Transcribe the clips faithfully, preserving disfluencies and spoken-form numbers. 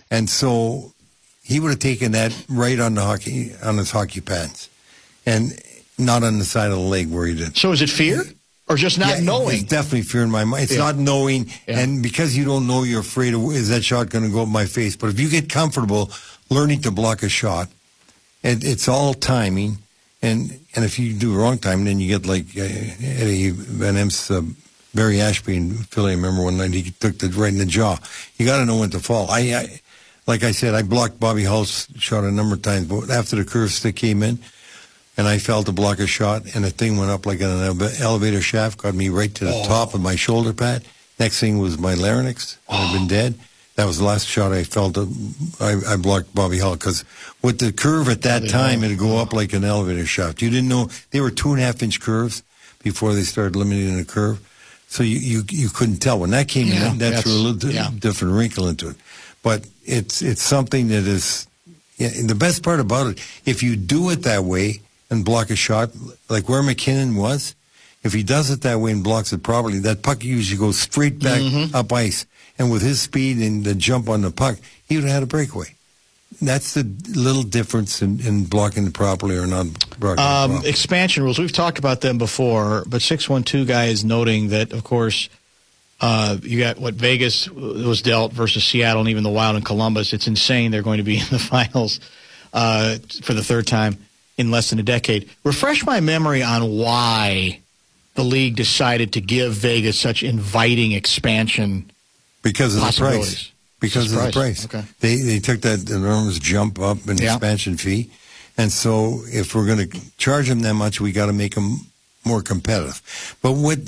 And so he would have taken that right on the hockey on his hockey pads, and not on the side of the leg where he did. So is it fear? Or just not yeah, knowing? It's definitely fear in my mind. It's yeah. not knowing, yeah. and because you don't know, you're afraid of, is that shot going to go up my face? But if you get comfortable learning to block a shot, and it's all timing, and and if you do wrong time, then you get like uh, Eddie Van Em's uh, Barry Ashby in Philly. I remember one night he took the right in the jaw. You got to know when to fall. I, I, like I said, I blocked Bobby Hull's shot a number of times, but after the curve stick came in, and I fell to block a shot, and the thing went up like an elevator shaft, got me right to the oh. top of my shoulder pad. Next thing was my larynx. Oh. I'd been dead. That was the last shot I felt. To, I, I blocked Bobby Hull, because with the curve at that time, it'd go up like an elevator shaft. You didn't know. They were two and a half inch curves before they started limiting the curve. So you, you, you couldn't tell. When that came yeah, in, that, that threw a little yeah. different wrinkle into it. But it's, it's something that is, yeah, and the best part about it, if you do it that way, and block a shot, like where McKinnon was, if he does it that way and blocks it properly, that puck usually goes straight back mm-hmm. up ice. And with his speed and the jump on the puck, he would have had a breakaway. That's the little difference in, in blocking it properly or not blocking um, it properly. Expansion rules, we've talked about them before, but six one two guy is noting that, of course, uh, you got what Vegas was dealt versus Seattle and even the Wild and Columbus. It's insane they're going to be in the finals uh, for the third time in less than a decade. Refresh my memory on why the league decided to give Vegas such inviting expansion because of the price. Because of the price. Okay. They they took that enormous jump up in yeah. expansion fee, and so if we're going to charge them that much, we got to make them more competitive. But what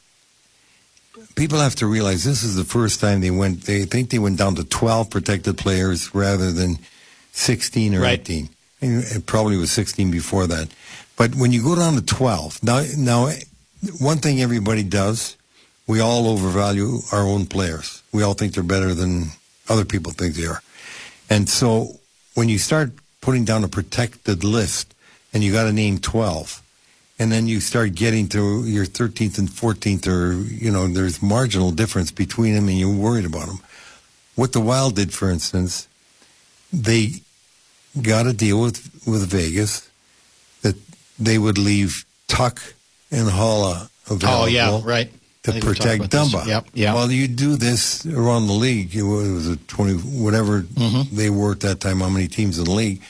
people have to realize, this is the first time they went. They think they went down to twelve protected players rather than sixteen or right. eighteen. It probably was sixteen before that. But when you go down to twelve, now, now one thing everybody does, we all overvalue our own players. We all think they're better than other people think they are. And so when you start putting down a protected list and you got to name twelve, and then you start getting to your thirteenth and fourteenth, or, you know, there's marginal difference between them and you're worried about them. What the Wild did, for instance, they got a deal with, with Vegas that they would leave Tuck and Holla available. Oh, yeah, right. To protect Dumba. Yep, yep. Well, you do this around the league. It was a twenty, whatever mm-hmm. they were at that time, how many teams in the league.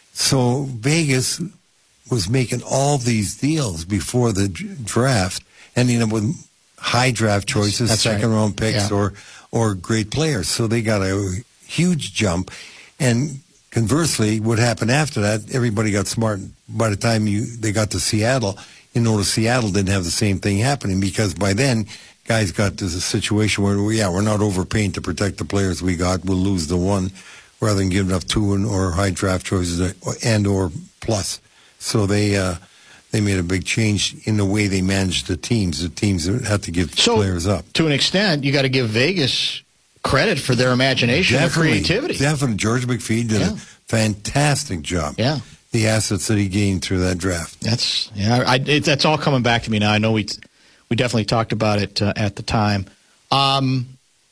So Vegas was making all these deals before the draft, ending up with high draft choices, That's second right. round picks, yeah. or or great players. So they got a huge jump. And conversely, what happened after that, everybody got smart. By the time you they got to Seattle, you notice Seattle didn't have the same thing happening, because by then, guys got to a situation where, yeah, we're not overpaying to protect the players we got. We'll lose the one rather than giving up two and, or high draft choices and or plus. So they uh, they made a big change in the way they managed the teams. The teams had to give so, players up. To an extent, you got to give Vegas credit for their imagination Definitely, and creativity. Definitely. George McPhee did yeah. a fantastic job. Yeah. The assets that he gained through that draft. That's yeah. I, it, that's all coming back to me now. I know we we definitely talked about it uh, at the time. Um,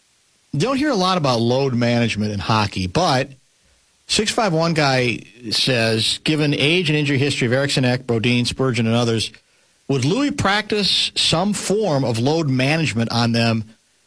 don't hear a lot about load management in hockey, but six five one guy says, given age and injury history of Eriksson Ek, Brodin, Spurgeon, and others, would Louis practice some form of load management on them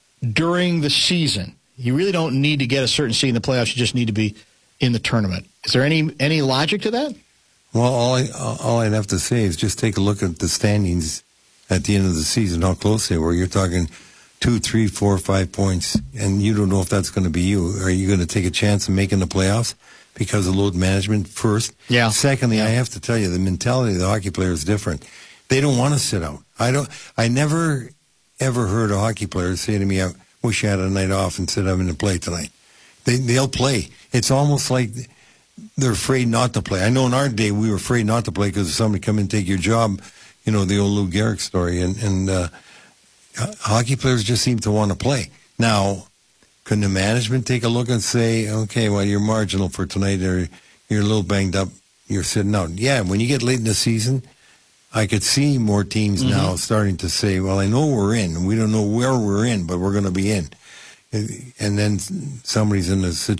during the season? You really don't need to get a certain seed in the playoffs. You just need to be in the tournament. Is there any any logic to that? Well, all, I, all I'd have to say is just take a look at the standings at the end of the season, how close they were. You're talking two, three, four, five points, and you don't know if that's going to be you. Are you going to take a chance of making the playoffs because of load management first? Yeah. Secondly, yeah. I have to tell you, the mentality of the hockey player is different. They don't want to sit out. I don't. I never, ever heard a hockey player say to me, I wish I had a night off instead of having to play tonight. They, they'll play. It's almost like they're afraid not to play. I know in our day we were afraid not to play because if somebody come in and take your job, you know, the old Lou Gehrig story. And, and uh, hockey players just seem to want to play. Now, can the management take a look and say, okay, well, you're marginal for tonight, or you're a little banged up, you're sitting out? Yeah, when you get late in the season, I could see more teams mm-hmm. now starting to say, well, I know we're in. We don't know where we're in, but we're going to be in. And then somebody's in a situation